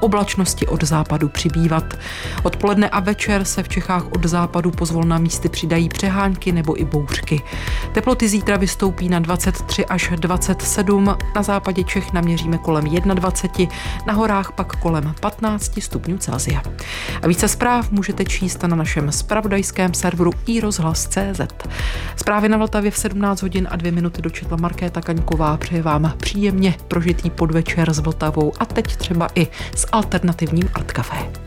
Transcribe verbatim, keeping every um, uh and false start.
oblačnosti od západu přibývat. Odpoledne a večer se v Čechách od západu pozvolna místy přidají přehánky nebo i bouřky. Teploty zítra vystoupí na dvacet tři až dvacet sedm, na západě Čech naměříme kolem dvacet jedna, na horách pak kolem patnáct stupňů Celsia. A více zpráv můžete číst na našem zpravodajském serveru i rozhlas tečka cé zet. Zprávy na Vltavě v sedmnáct hodin a dvě minuty dočetla Markéta Kaňková. Přeje vám příjemně prožitý podvečer s Vltavou a teď třeba i s alternativním Art Café.